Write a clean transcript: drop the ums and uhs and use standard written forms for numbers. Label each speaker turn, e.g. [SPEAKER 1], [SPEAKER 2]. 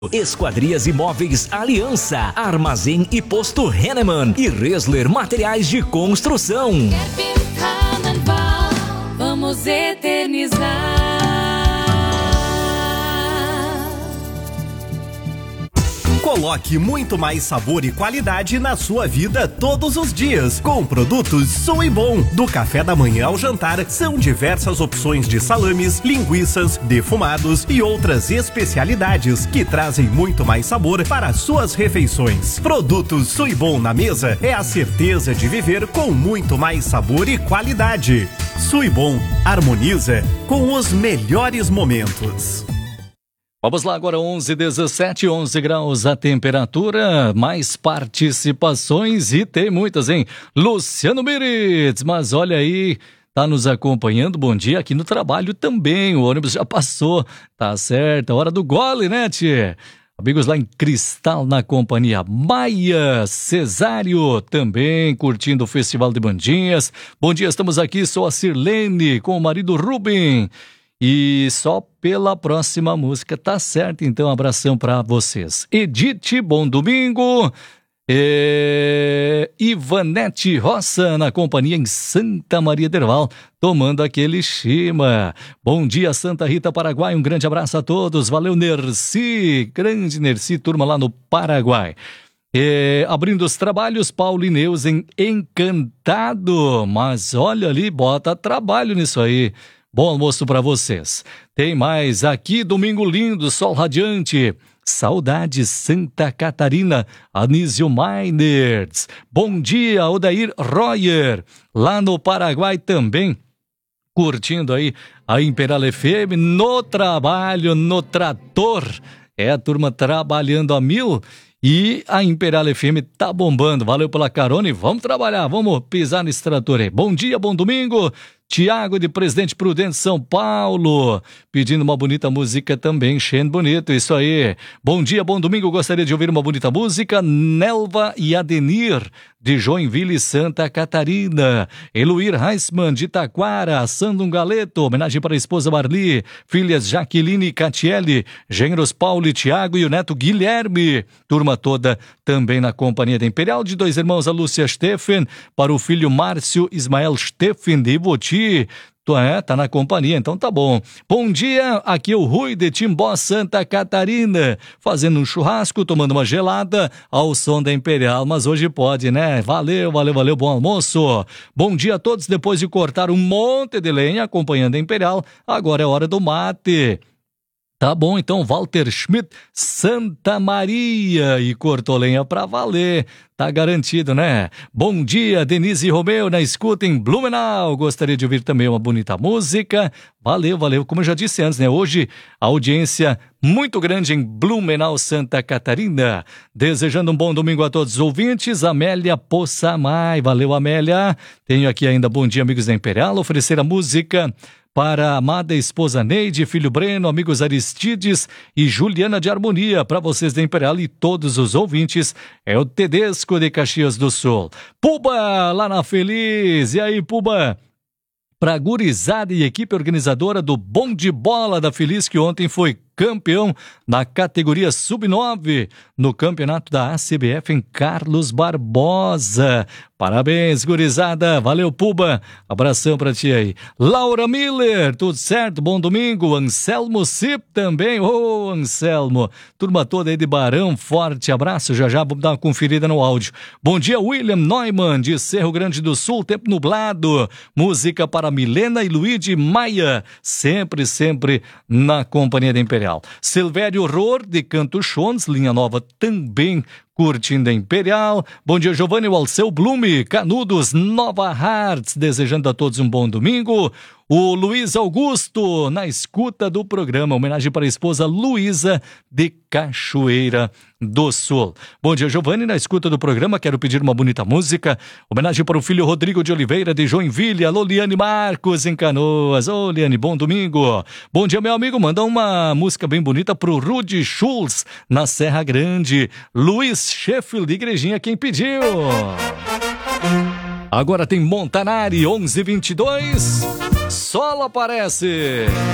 [SPEAKER 1] Esquadrias Imóveis Aliança, Armazém e Posto Henneman e Resler Materiais de Construção.
[SPEAKER 2] Vamos eternizar.
[SPEAKER 3] Coloque muito mais sabor e qualidade na sua vida todos os dias com produtos Sui Bom. Do café da manhã ao jantar, são diversas opções de salames, linguiças, defumados e outras especialidades que trazem muito mais sabor para suas refeições. Produtos Sui Bom na mesa é a certeza de viver com muito mais sabor e qualidade. Sui Bom harmoniza com os melhores momentos.
[SPEAKER 4] Vamos lá agora, 11 graus a temperatura, mais participações e tem muitas, hein? Luciano Miritz, mas olha aí, tá nos acompanhando, bom dia aqui no trabalho também, o ônibus já passou, tá certo, hora do gole, né, tchê? Amigos lá em Cristal na companhia, Maia Cesário também curtindo o Festival de Bandinhas. Bom dia, estamos aqui, sou a Sirlene com o marido Rubem. E só pela próxima música, tá certo? Então, abração para vocês. Edith, bom domingo. Ivanete Roça na companhia em Santa Maria Derval, tomando aquele chima. Bom dia, Santa Rita, Paraguai. Um grande abraço a todos. Valeu, Nerci. Grande Nerci, turma lá no Paraguai. Abrindo os trabalhos, Paulo Ineusen, encantado. Mas olha ali, bota trabalho nisso aí. Bom almoço para vocês. Tem mais aqui, domingo lindo, sol radiante. Saudades, Santa Catarina, Anísio Meiners. Bom dia, Odair Royer, lá no Paraguai também. Curtindo aí a Imperial FM no trabalho, no trator. É a turma trabalhando a mil. E a Imperial FM tá bombando. Valeu pela carona e vamos trabalhar, vamos pisar nesse trator aí. Bom dia, bom domingo. Tiago de Presidente Prudente, São Paulo, pedindo uma bonita música também, cheio bonito, isso aí. Bom dia, bom domingo, gostaria de ouvir uma bonita música, Nelva e Adenir, de Joinville, Santa Catarina. Eluir Heisman, de Taquara, Sandum Galeto, homenagem para a esposa Marli, filhas Jaqueline e Catiele, genros Paulo e Tiago e o neto Guilherme, turma toda também na companhia da Imperial, de dois irmãos, a Lúcia Steffen, para o filho Márcio Ismael Steffen de Iboti. Tá na companhia, então tá bom. Bom dia, aqui é o Rui de Timbó, Santa Catarina, fazendo um churrasco, tomando uma gelada ao som da Imperial, mas hoje pode, né? Valeu, bom almoço. Bom dia a todos, depois de cortar um monte de lenha acompanhando a Imperial, agora é hora do mate. Tá bom, então, Walter Schmidt, Santa Maria, e cortou lenha pra valer, tá garantido, né? Bom dia, Denise Romeu, na escuta em Blumenau, gostaria de ouvir também uma bonita música, valeu, como eu já disse antes, né? Hoje, a audiência muito grande em Blumenau, Santa Catarina, desejando um bom domingo a todos os ouvintes, Amélia Poçamai, valeu, Amélia, tenho aqui ainda, bom dia, amigos da Imperial, oferecer a música para a amada esposa Neide, filho Breno, amigos Aristides e Juliana de Harmonia, para vocês da Imperial e todos os ouvintes, é o Tedesco de Caxias do Sul. Puba, lá na Feliz, e aí, Puba? Para a gurizada e equipe organizadora do Bom de Bola da Feliz, que ontem foi campeão na categoria Sub-9 no campeonato da ACBF em Carlos Barbosa. Parabéns, gurizada. Valeu, Puba. Abração pra ti aí. Laura Miller, tudo certo? Bom domingo. Anselmo Cip também. Ô, Anselmo. Turma toda aí de Barão, forte abraço. Já vamos dar uma conferida no áudio. Bom dia, William Neumann, de Cerro Grande do Sul, tempo nublado. Música para Milena e Luigi Maia. Sempre na companhia da Imperial. Silvério Rohr, de Canto Chones, linha nova também curtindo a Imperial. Bom dia, Giovanni, o Alceu Blume, Canudos, Nova Hartz, desejando a todos um bom domingo. O Luiz Augusto, na escuta do programa, homenagem para a esposa Luísa de Cachoeira do Sul. Bom dia, Giovanni, na escuta do programa, quero pedir uma bonita música, homenagem para o filho Rodrigo de Oliveira de Joinville, alô, Liane Marcos em Canoas. Ô, Liane, bom domingo. Bom dia, meu amigo, manda uma música bem bonita para o Rudy Schultz, na Serra Grande. Luiz Sheffield, Igrejinha, quem pediu? Agora tem Montanari, 11:22. Sol aparece.